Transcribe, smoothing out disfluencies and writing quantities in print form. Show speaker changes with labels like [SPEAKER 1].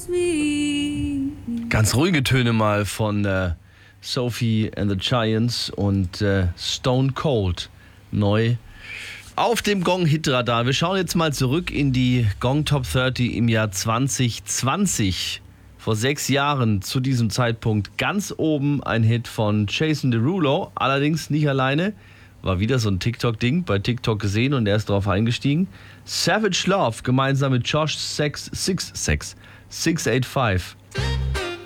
[SPEAKER 1] Ganz ruhige Töne mal von Sophie and the Giants und Stone Cold neu auf dem Gong-Hit-Radar. Wir schauen jetzt mal zurück in die Gong Top 30 im Jahr 2020. Vor 6 Jahren zu diesem Zeitpunkt ganz oben ein Hit von Jason Derulo, allerdings nicht alleine. War wieder so ein TikTok-Ding, bei TikTok gesehen und er ist drauf eingestiegen. Savage Love gemeinsam mit Josh 685.